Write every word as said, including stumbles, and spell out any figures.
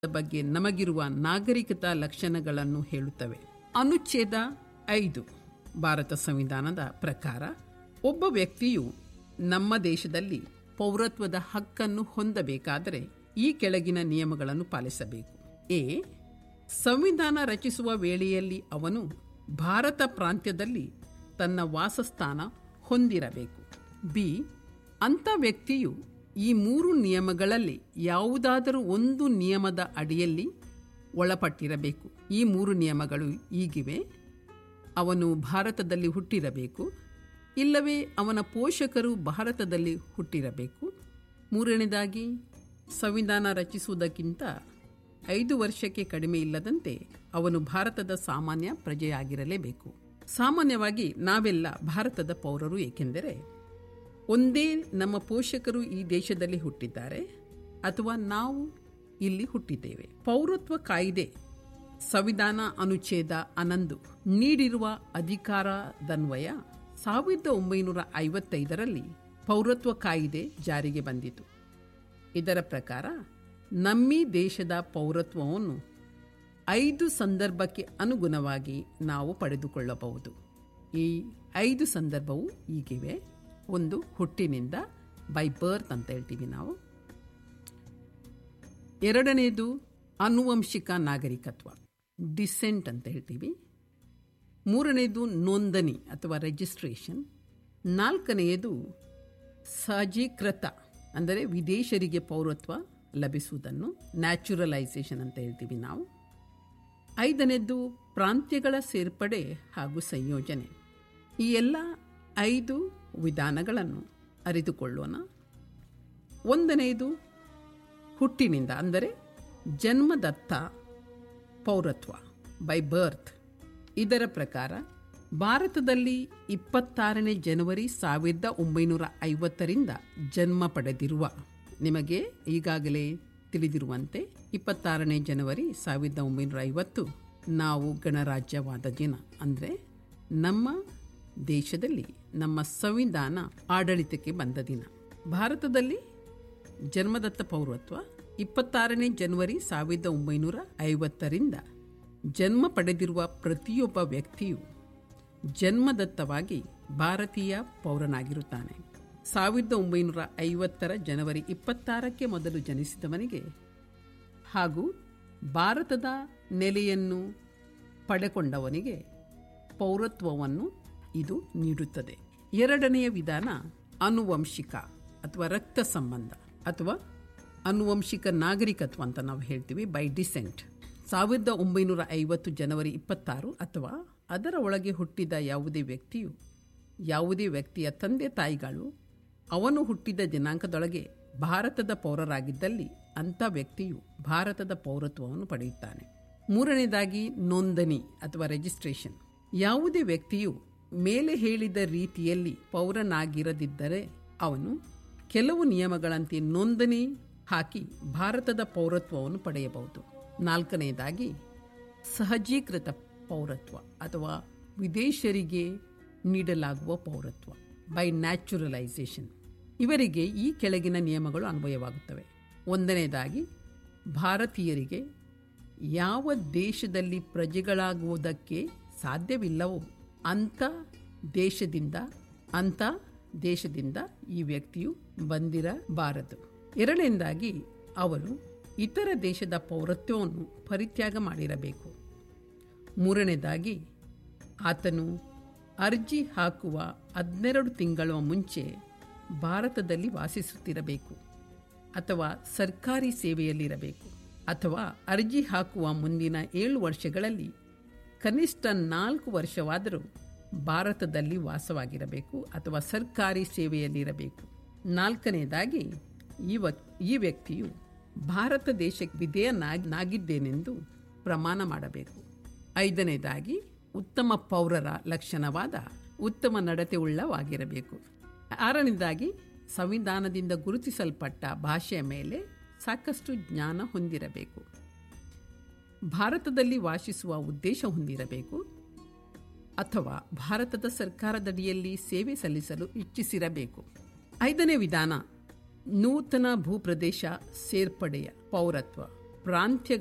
ಬಗ್ಗೆ ನಮಗಿರುವ ನಾಗರಿಕತಾ ಲಕ್ಷಣಗಳನ್ನು ಹೇಳುತ್ತವೆ. ಅನುಚ್ಛೇದ ಐದು ಭಾರತ ಸಂವಿಧಾನದ ಪ್ರಕಾರ ಒಬ್ಬ ವ್ಯಕ್ತಿಯು ನಮ್ಮ ದೇಶದಲ್ಲಿ ಪೌರತ್ವದ ಹಕ್ಕನ್ನು ಹೊಂದಬೇಕಾದರೆ ಈ ಕೆಳಗಿನ ನಿಯಮಗಳನ್ನು ಪಾಲಿಸಬೇಕು. ಎ. ಸಂವಿಧಾನ ರಚಿಸುವ ವೇಳೆಯಲ್ಲಿ ಅವನು ಭಾರತ ಪ್ರಾಂತ್ಯದಲ್ಲಿ ತನ್ನ ವಾಸಸ್ಥಾನ ಹೊಂದಿರಬೇಕು. ಬಿ. ಅಂಥ ವ್ಯಕ್ತಿಯು ಈ ಮೂರು ನಿಯಮಗಳಲ್ಲಿ ಯಾವುದಾದರೂ ಒಂದು ನಿಯಮದ ಅಡಿಯಲ್ಲಿ ಒಳಪಟ್ಟಿರಬೇಕು. ಈ ಮೂರು ನಿಯಮಗಳು ಹೀಗಿವೆ: ಅವನು ಭಾರತದಲ್ಲಿ ಹುಟ್ಟಿರಬೇಕು, ಇಲ್ಲವೇ ಅವನ ಪೋಷಕರು ಭಾರತದಲ್ಲಿ ಹುಟ್ಟಿರಬೇಕು. ಮೂರನೇದಾಗಿ, ಸಂವಿಧಾನ ರಚಿಸುವುದಕ್ಕಿಂತ ಐದು ವರ್ಷಕ್ಕೆ ಕಡಿಮೆ ಇಲ್ಲದಂತೆ ಅವನು ಭಾರತದ ಸಾಮಾನ್ಯ ಪ್ರಜೆಯಾಗಿರಲೇಬೇಕು. ಸಾಮಾನ್ಯವಾಗಿ ನಾವೆಲ್ಲ ಭಾರತದ ಪೌರರು, ಏಕೆಂದರೆ ಒಂದೇ ನಮ್ಮ ಪೋಷಕರು ಈ ದೇಶದಲ್ಲಿ ಹುಟ್ಟಿದ್ದಾರೆ ಅಥವಾ ನಾವು ಇಲ್ಲಿ ಹುಟ್ಟಿದ್ದೇವೆ. ಪೌರತ್ವ ಕಾಯ್ದೆ ಸಂವಿಧಾನ ಅನುಚ್ಛೇದ ಹನ್ನೊಂದು ನೀಡಿರುವ ಅಧಿಕಾರದನ್ವಯ ಸಾವಿರದ ಒಂಬೈನೂರ ಐವತ್ತೈದರಲ್ಲಿ ಪೌರತ್ವ ಕಾಯ್ದೆ ಜಾರಿಗೆ ಬಂದಿತು. ಇದರ ಪ್ರಕಾರ ನಮ್ಮಿ ದೇಶದ ಪೌರತ್ವವನ್ನು ಐದು ಸಂದರ್ಭಕ್ಕೆ ಅನುಗುಣವಾಗಿ ನಾವು ಪಡೆದುಕೊಳ್ಳಬಹುದು. ಈ ಐದು ಸಂದರ್ಭವು ಹೀಗಿವೆ: ಒಂದು, ಹುಟ್ಟಿನಿಂದ, ಬೈ ಬರ್ತ್ ಅಂತ ಹೇಳ್ತೀವಿ ನಾವು. ಎರಡನೇದು ಆನುವಂಶಿಕ ನಾಗರಿಕತ್ವ, ಡಿಸೆಂಟ್ ಅಂತ ಹೇಳ್ತೀವಿ. ಮೂರನೇದು ನೋಂದಣಿ ಅಥವಾ ರಿಜಿಸ್ಟ್ರೇಷನ್. ನಾಲ್ಕನೆಯದು ಸಹಜೀಕೃತ, ಅಂದರೆ ವಿದೇಶರಿಗೆ ಪೌರತ್ವ ಲಭಿಸುವುದನ್ನು ನ್ಯಾಚುರಲೈಸೇಷನ್ ಅಂತ ಹೇಳ್ತೀವಿ ನಾವು. ಐದನೇದು ಪ್ರಾಂತ್ಯಗಳ ಸೇರ್ಪಡೆ ಹಾಗೂ ಸಂಯೋಜನೆ. ಈ ಎಲ್ಲ ಐದು ವಿಧಾನಗಳನ್ನು ಅರಿತುಕೊಳ್ಳೋಣ. ಒಂದನೆಯದು ಹುಟ್ಟಿನಿಂದ, ಅಂದರೆ ಜನ್ಮದತ್ತ ಪೌರತ್ವ, ಬೈ ಬರ್ತ್. ಇದರ ಪ್ರಕಾರ ಭಾರತದಲ್ಲಿ ಇಪ್ಪತ್ತಾರನೇ ಜನವರಿ ಸಾವಿರದ ಒಂಬೈನೂರ ಐವತ್ತರಿಂದ ಜನ್ಮ ಪಡೆದಿರುವ, ನಿಮಗೆ ಈಗಾಗಲೇ ತಿಳಿದಿರುವಂತೆ ಇಪ್ಪತ್ತಾರನೇ ಜನವರಿ ಸಾವಿರದ ಒಂಬೈನೂರ ಐವತ್ತು ನಾವು ಗಣರಾಜ್ಯವಾದ ದಿನ. ಅಂದರೆ ನಮ್ಮ ದೇಶದಲ್ಲಿ ನಮ್ಮ ಸಂವಿಧಾನ ಆಡಳಿತಕ್ಕೆ ಬಂದ ದಿನ. ಭಾರತದಲ್ಲಿ ಜನ್ಮದತ್ತ ಪೌರತ್ವ ಇಪ್ಪತ್ತಾರನೇ ಜನವರಿ ಸಾವಿರದ ಒಂಬೈನೂರ ಐವತ್ತರಿಂದ ಜನ್ಮ ಪಡೆದಿರುವ ಪ್ರತಿಯೊಬ್ಬ ವ್ಯಕ್ತಿಯು ಜನ್ಮದತ್ತವಾಗಿ ಭಾರತೀಯ ಪೌರನಾಗಿರುತ್ತಾನೆ. ಸಾವಿರದ ಒಂಬೈನೂರ ಐವತ್ತರ ಜನವರಿ ಇಪ್ಪತ್ತಾರಕ್ಕೆ ಮೊದಲು ಜನಿಸಿದವನಿಗೆ ಹಾಗೂ ಭಾರತದ ನೆಲೆಯನ್ನು ಪಡೆಕೊಂಡವನಿಗೆ ಪೌರತ್ವವನ್ನು ಇದು ನೀಡುತ್ತದೆ. ಎರಡನೆಯ ವಿಧಾನ ಆನುವಂಶಿಕ ಅಥವಾ ರಕ್ತ ಸಂಬಂಧ ಅಥವಾ ಆನುವಂಶಿಕ ನಾಗರಿಕತ್ವ ಅಂತ ನಾವು ಹೇಳ್ತೀವಿ, ಬೈ ಡಿಸೆಂಟ್. ಸಾವಿರದ ಒಂಬೈನೂರ ಐವತ್ತು ಜನವರಿ ಇಪ್ಪತ್ತಾರು ಅಥವಾ ಅದರ ಒಳಗೆ ಹುಟ್ಟಿದ ಯಾವುದೇ ವ್ಯಕ್ತಿಯು ಯಾವುದೇ ವ್ಯಕ್ತಿಯ ತಂದೆ ತಾಯಿಗಳು ಅವನು ಹುಟ್ಟಿದ ದಿನಾಂಕದೊಳಗೆ ಭಾರತದ ಪೌರರಾಗಿದ್ದಲ್ಲಿ ಅಂಥ ವ್ಯಕ್ತಿಯು ಭಾರತದ ಪೌರತ್ವವನ್ನು ಪಡೆಯುತ್ತಾನೆ. ಮೂರನೇದಾಗಿ ನೋಂದಣಿ ಅಥವಾ ರಿಜಿಸ್ಟ್ರೇಷನ್. ಯಾವುದೇ ವ್ಯಕ್ತಿಯು ಮೇಲೆ ಹೇಳಿದ ರೀತಿಯಲ್ಲಿ ಪೌರನಾಗಿರದಿದ್ದರೆ ಅವನು ಕೆಲವು ನಿಯಮಗಳಂತೆ ನೋಂದಣಿ ಹಾಕಿ ಭಾರತದ ಪೌರತ್ವವನ್ನು ಪಡೆಯಬಹುದು. ನಾಲ್ಕನೆಯದಾಗಿ ಸಹಜೀಕೃತ ಪೌರತ್ವ ಅಥವಾ ವಿದೇಶರಿಗೆ ನೀಡಲಾಗುವ ಪೌರತ್ವ, ಬೈ ನ್ಯಾಚುರಲೈಸೇಷನ್. ಇವರಿಗೆ ಈ ಕೆಳಗಿನ ನಿಯಮಗಳು ಅನ್ವಯವಾಗುತ್ತವೆ. ಒಂದನೇದಾಗಿ, ಭಾರತೀಯರಿಗೆ ಯಾವ ದೇಶದಲ್ಲಿ ಪ್ರಜೆಗಳಾಗುವುದಕ್ಕೆ ಸಾಧ್ಯವಿಲ್ಲವೋ ಅಂಥ ದೇಶದಿಂದ ಅಂಥ ದೇಶದಿಂದ ಈ ವ್ಯಕ್ತಿಯು ಬಂದಿರಬಾರದು. ಎರಡನೇದಾಗಿ, ಅವರು ಇತರ ದೇಶದ ಪೌರತ್ವವನ್ನು ಪರಿತ್ಯಾಗ ಮಾಡಿರಬೇಕು. ಮೂರನೇದಾಗಿ, ಆತನು ಅರ್ಜಿ ಹಾಕುವ ಹದಿನೆರಡು ತಿಂಗಳ ಮುಂಚೆ ಭಾರತದಲ್ಲಿ ವಾಸಿಸುತ್ತಿರಬೇಕು ಅಥವಾ ಸರ್ಕಾರಿ ಸೇವೆಯಲ್ಲಿರಬೇಕು, ಅಥವಾ ಅರ್ಜಿ ಹಾಕುವ ಮುಂದಿನ ಏಳು ವರ್ಷಗಳಲ್ಲಿ ಕನಿಷ್ಠ ನಾಲ್ಕು ವರ್ಷವಾದರೂ ಭಾರತದಲ್ಲಿ ವಾಸವಾಗಿರಬೇಕು ಅಥವಾ ಸರ್ಕಾರಿ ಸೇವೆಯಲ್ಲಿರಬೇಕು. ನಾಲ್ಕನೇದಾಗಿ, ಈ ಈ ವ್ಯಕ್ತಿಯು ಭಾರತ ದೇಶಕ್ಕೆ ವಿಧೇಯನಾಗಿದ್ದೇನೆಂದು ಪ್ರಮಾಣ ಮಾಡಬೇಕು. ಐದನೇದಾಗಿ, ಉತ್ತಮ ಪೌರರ ಲಕ್ಷಣವಾದ ಉತ್ತಮ ನಡತೆ ಉಳ್ಳವಾಗಿರಬೇಕು. ಆರನೇದಾಗಿ, ಸಂವಿಧಾನದಿಂದ ಗುರುತಿಸಲ್ಪಟ್ಟ ಭಾಷೆಯ ಮೇಲೆ ಸಾಕಷ್ಟು ಜ್ಞಾನ ಹೊಂದಿರಬೇಕು. ಭಾರತದಲ್ಲಿ ವಾಸಿಸುವ ಉದ್ದೇಶ ಹೊಂದಿರಬೇಕು ಅಥವಾ ಭಾರತದ ಸರ್ಕಾರದಡಿಯಲ್ಲಿ ಸೇವೆ ಸಲ್ಲಿಸಲು ಇಚ್ಛಿಸಿರಬೇಕು. ಐದನೇ ವಿಧಾನ, ನೂತನ ಭೂಪ್ರದೇಶ ಸೇರ್ಪಡೆಯ ಪೌರತ್ವ, ಪ್ರಾಂತ್ಯ